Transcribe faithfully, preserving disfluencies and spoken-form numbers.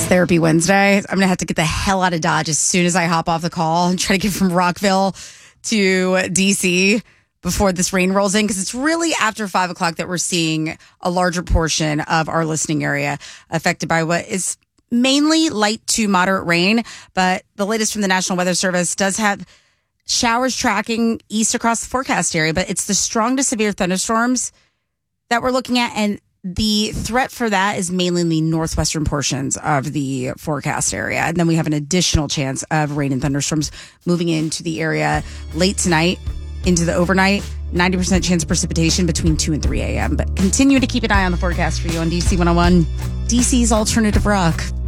It's Therapy Wednesday. I'm going to have to get the hell out of Dodge as soon as I hop off the call and try to get from Rockville to D C before this rain rolls in, because it's really after five o'clock that we're seeing a larger portion of our listening area affected by what is mainly light to moderate rain. But the latest from the National Weather Service does have showers tracking east across the forecast area, but it's the strong to severe thunderstorms that we're looking at. And the threat for that is mainly in the northwestern portions of the forecast area. And then we have an additional chance of rain and thunderstorms moving into the area late tonight into the overnight. ninety percent chance of precipitation between two and three a.m. But continue to keep an eye on the forecast for you on D C one oh one, D C's Alternative Rock.